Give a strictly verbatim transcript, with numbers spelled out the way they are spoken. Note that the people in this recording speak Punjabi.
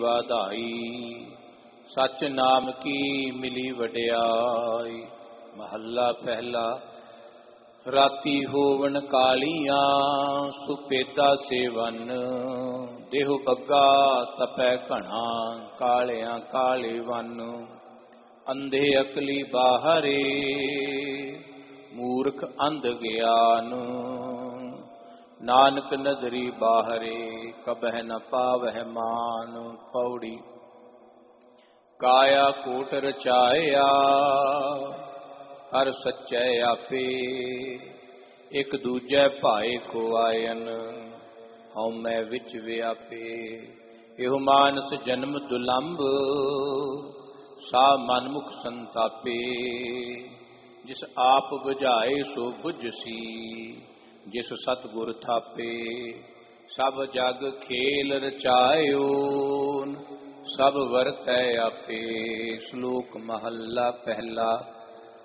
ਵਾਧਾਈ ਸਚ ਨਾਮ ਕੀ ਮਿਲੀ ਵਡਿਆਈ। ਮਹੱਲਾ ਪਹਿਲਾ। ਰਾਤੀ ਹੋਵਣ ਕਾਲੀਆਂ ਸੁਪੇਦਾ ਸੇਵਨ, ਦੇਹੁ ਬੱਗਾ ਤਪੈ ਘਣਾ ਕਾਲਿਆਂ ਕਾਲੇ ਵਨ। ਅੰਧੇ ਅਕਲੀ ਬਾਹਰੇ ਮੂਰਖ ਅੰਧ ਗਿਆਨ, ਨਾਨਕ ਨਦਰੀ ਬਾਹਰੇ ਕਬਹਿ ਨ ਪਾਵਹਿ ਮਾਨ। ਪੌੜੀ। ਕਾਇਆ ਕੋਟ ਰਚਾਇਆ ਹਰ ਸੱਚੈ ਆਪੇ, ਇਕ ਦੂਜੈ ਭਾਏ ਕੋ ਆਇਨ ਹਉਮੈ ਵਿੱਚ ਵਿਆਪੇ। ਇਹੋ ਮਾਨਸ ਜਨਮ ਦੁਲੰਭ ਸਾ ਮਨਮੁਖ ਸੰਤਾਪੇ, ਜਿਸ ਆਪ ਬੁਝਾਏ ਸੋ ਬੁਝਸੀ ਜਿਸ ਸਤਿਗੁਰ ਥਾਪੇ। ਸਭ ਜਗ ਖੇਲ ਰਚਾਇਓ ਸਭ ਵਰਤੈ ਆਪੇ। ਸ਼ਲੋਕ ਮਹੱਲਾ ਪਹਿਲਾ।